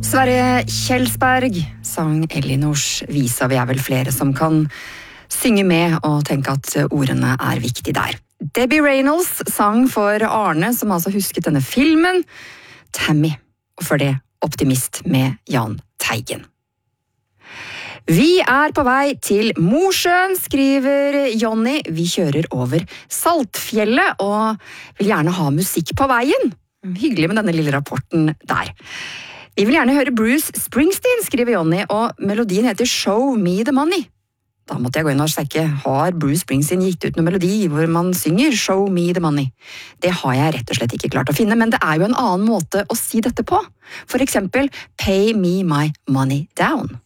Sverre Kjelsberg sang Elinors visa. Vi vel flere som kan synge med og tenke at ordene viktig der. Debbie Reynolds sang for Arne, som altså husket denne filmen, Tammy, og for det Optimist med Jahn Teigen. Vi på vei til Mosjøen, skriver Jonny. Vi kjører over Saltfjellet og vil gjerne ha musikk på veien. Hyggelig med denne lille rapporten der. Vi vil gjerne høre Bruce Springsteen, skriver Jonny, og melodien heter Show Me the Money. Da måtte jeg gå inn og sjekke, har Bruce Springsteen gitt ut noen melodi hvor man synger Show Me the Money? Det har jeg rett og slett ikke klart å finne, men det jo en annen måte å si dette på. For eksempel Pay Me My Money Down.